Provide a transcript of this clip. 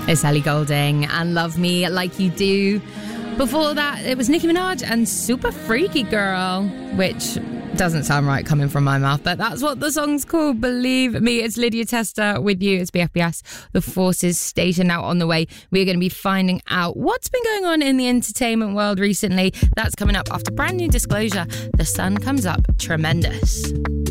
It's Ellie Goulding and Love Me Like You Do. Before that, it was Nicki Minaj and Super Freaky Girl, which doesn't sound right coming from my mouth, but that's what the song's called. Believe me, it's Lydia Testa with you. It's BFBS, the Forces Station. Now on the way, we're going to be finding out what's been going on in the entertainment world recently. That's coming up after brand new disclosure. The sun comes up tremendous.